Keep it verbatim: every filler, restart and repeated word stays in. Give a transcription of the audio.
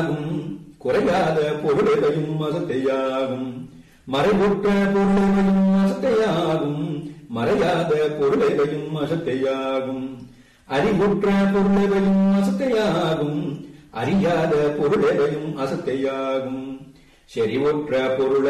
குறையாத பொருளையும் அசத்தையாகும். மறைவுற்ற பொருளையும் அசத்தையாகும். மறையாத பொருளையும் அசத்தையாகும். அறிவுற்ற பொருளையும் அசத்தையாகும். அறியாத பொருளையும் அசத்தையாகும். செறிவுற்ற பொருளை